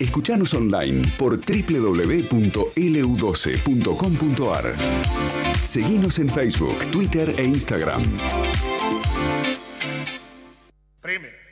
Escuchanos online por www.lu12.com.ar. Seguinos en Facebook, Twitter e Instagram. Prime.